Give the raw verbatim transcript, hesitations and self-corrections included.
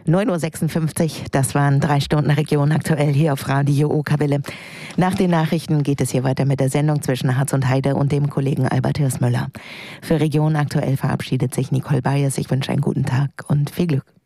neun Uhr sechsundfünfzig, das waren drei Stunden Region aktuell hier auf Radio Okerwelle. Nach den Nachrichten geht es hier weiter mit der Sendung zwischen Harz und Heide und dem Kollegen Albert Hirsmüller. Für Region aktuell verabschiedet sich Nicole Bayes. Ich wünsche einen guten Tag und viel Glück.